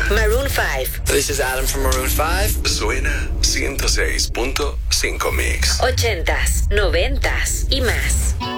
Maroon 5. This is Adam from Maroon 5. Suena 106.5 Mix. 80s, 90s y más.